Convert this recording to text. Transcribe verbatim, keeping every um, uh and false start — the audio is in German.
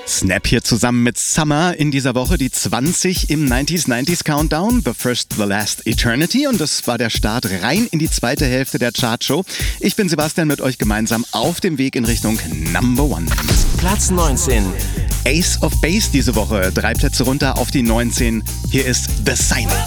Snap hier zusammen mit Summer in dieser Woche, die zwanzig im neunziger neunziger Countdown, The First, The Last Eternity, und das war der Start rein in die zweite Hälfte der Chartshow. Ich bin Sebastian, mit euch gemeinsam auf dem Weg in Richtung Number One. Platz neunzehn. Ace of Base diese Woche, drei Plätze runter auf die neunzehn. Hier ist The Sign.